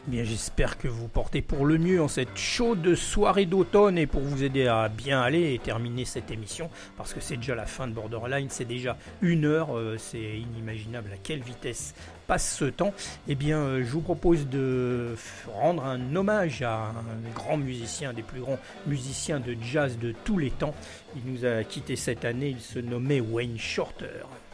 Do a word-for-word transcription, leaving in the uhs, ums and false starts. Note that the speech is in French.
Bien, j'espère que vous portez pour le mieux en cette chaude soirée d'automne et pour vous aider à bien aller et terminer cette émission, parce que c'est déjà la fin de Borderline, c'est déjà une heure, euh, c'est inimaginable à quelle vitesse passe ce temps. Eh bien, euh, je vous propose de rendre un hommage à un grand musicien, un des plus grands musiciens de jazz de tous les temps. Il nous a quitté cette année, il se nommait Wayne Shorter.